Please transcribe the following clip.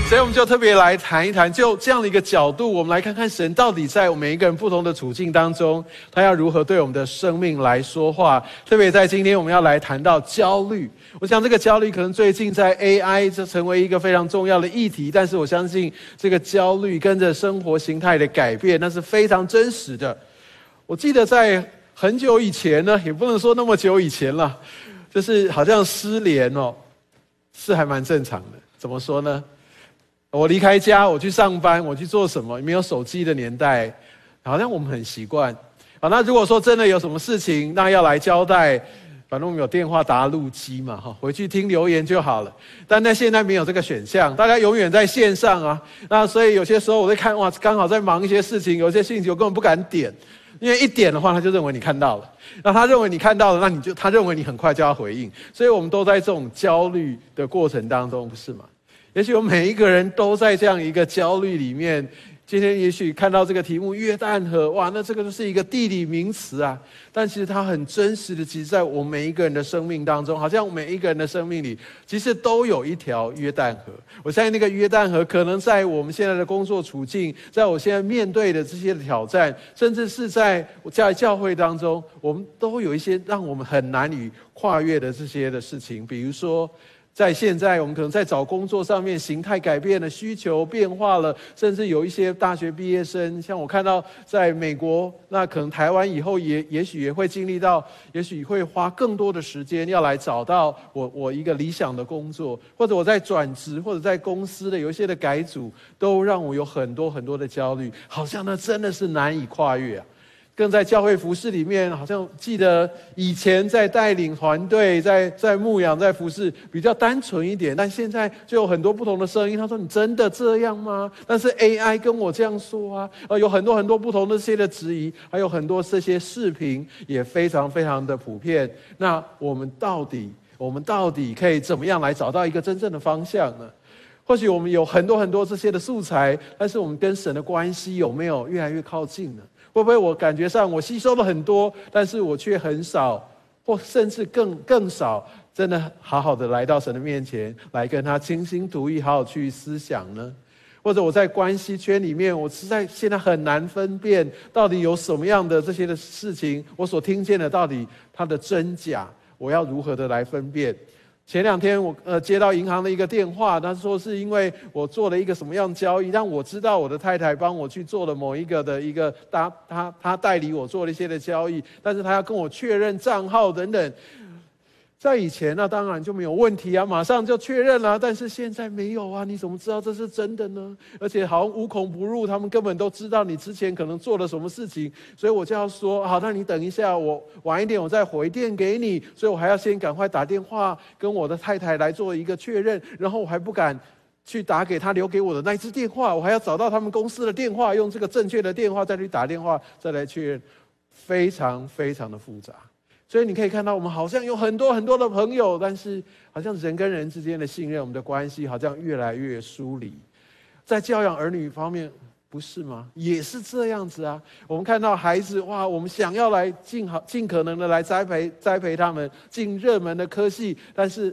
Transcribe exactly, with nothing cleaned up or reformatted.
所以我们就特别来谈一谈，就这样的一个角度，我们来看看神到底在每一个人不同的处境当中，他要如何对我们的生命来说话。特别在今天我们要来谈到焦虑，我想这个焦虑可能最近在 A I 这成为一个非常重要的议题，但是我相信这个焦虑跟着生活形态的改变，那是非常真实的。我记得在很久以前呢，也不能说那么久以前了，就是好像失联哦，是还蛮正常的。怎么说呢？我离开家，我去上班，我去做什么？没有手机的年代，好像我们很习惯。好，那如果说真的有什么事情，那要来交代，反正我们有电话答录机嘛，哈，回去听留言就好了。但在现在没有这个选项，大家永远在线上啊。那所以有些时候我在看，哇，刚好在忙一些事情，有些信息我根本不敢点，因为一点的话，他就认为你看到了。那他认为你看到了，那你就他认为你很快就要回应。所以我们都在这种焦虑的过程当中，不是吗？也许我们每一个人都在这样一个焦虑里面。今天也许看到这个题目约旦河，哇，那这个就是一个地理名词啊，但其实它很真实的，其实在我们每一个人的生命当中，好像每一个人的生命里其实都有一条约旦河。我相信那个约旦河可能在我们现在的工作处境，在我现在面对的这些挑战，甚至是在在教会当中，我们都有一些让我们很难以跨越的这些的事情。比如说在现在我们可能在找工作上面形态改变了，需求变化了，甚至有一些大学毕业生，像我看到在美国，那可能台湾以后也也许也会经历到，也许会花更多的时间要来找到我我一个理想的工作，或者我在转职，或者在公司的有一些的改组，都让我有很多很多的焦虑，好像那真的是难以跨越啊。更在教会服事里面，好像记得以前在带领团队，在在牧养，在服事比较单纯一点，但现在就有很多不同的声音。他说：“你真的这样吗？”但是 A I 跟我这样说啊，呃，有很多很多不同的这些的质疑，还有很多这些视频也非常非常的普遍。那我们到底，我们到底可以怎么样来找到一个真正的方向呢？或许我们有很多很多这些的素材，但是我们跟神的关系有没有越来越靠近呢？会不会我感觉上我吸收了很多，但是我却很少，或甚至更更少，真的好好的来到神的面前，来跟他倾心吐意，好好去思想呢？或者我在关系圈里面，我实在现在很难分辨，到底有什么样的这些的事情，我所听见的到底它的真假，我要如何的来分辨？前两天我呃接到银行的一个电话，他说是因为我做了一个什么样交易，让我知道我的太太帮我去做了某一个的一个他他他代理我做了一些的交易，但是他要跟我确认账号等等。在以前那当然就没有问题啊，马上就确认了，但是现在没有啊，你怎么知道这是真的呢？而且好像无孔不入，他们根本都知道你之前可能做了什么事情，所以我就要说好，那你等一下，我晚一点我再回电给你，所以我还要先赶快打电话跟我的太太来做一个确认，然后我还不敢去打给他留给我的那一支电话，我还要找到他们公司的电话，用这个正确的电话再去打电话再来确认，非常非常的复杂。所以你可以看到，我们好像有很多很多的朋友，但是好像人跟人之间的信任，我们的关系好像越来越疏离。在教养儿女方面，不是吗？也是这样子啊。我们看到孩子，哇，我们想要来尽好尽可能的来栽培栽培他们进热门的科系，但是